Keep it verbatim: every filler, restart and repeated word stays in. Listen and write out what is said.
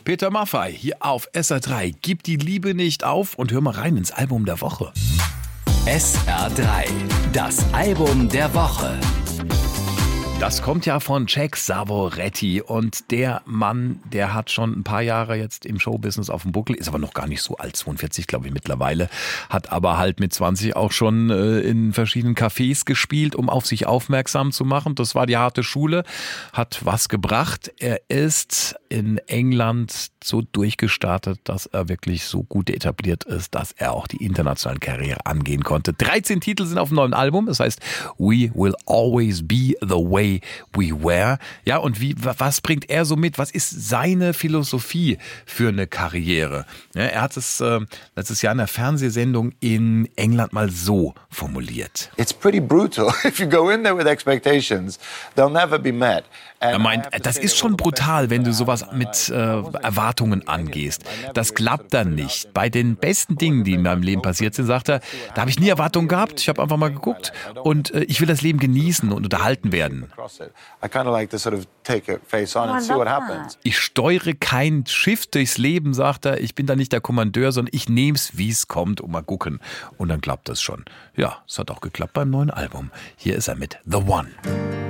Peter Maffay hier auf S R drei. Gib die Liebe nicht auf und hör mal rein ins Album der Woche. S R drei, das Album der Woche. Das kommt ja von Jack Savoretti und der Mann, der hat schon ein paar Jahre jetzt im Showbusiness auf dem Buckel, ist aber noch gar nicht so alt, zweiundvierzig glaube ich mittlerweile, hat aber halt mit zwanzig auch schon äh, in verschiedenen Cafés gespielt, um auf sich aufmerksam zu machen. Das war die harte Schule, hat was gebracht. Er ist in England so durchgestartet, dass er wirklich so gut etabliert ist, dass er auch die internationale Karriere angehen konnte. dreizehn Titel sind auf dem neuen Album, das heißt We Will Always Be The Way We Were. Ja, und wie, was bringt er so mit? Was ist seine Philosophie für eine Karriere? Ja, er hat es äh, letztes Jahr in einer Fernsehsendung in England mal so formuliert. It's pretty brutal. If you go in there with expectations, they'll never be met. Er meint, das ist schon brutal, wenn du sowas mit äh, Erwartungen angehst. Das klappt dann nicht. Bei den besten Dingen, die in meinem Leben passiert sind, sagt er, da habe ich nie Erwartungen gehabt. Ich habe einfach mal geguckt und äh, ich will das Leben genießen und unterhalten werden. Ich steuere kein Schiff durchs Leben, sagt er. Ich bin da nicht der Kommandeur, sondern ich nehme es, wie es kommt und mal gucken. Und dann klappt das schon. Ja, es hat auch geklappt beim neuen Album. Hier ist er mit The One.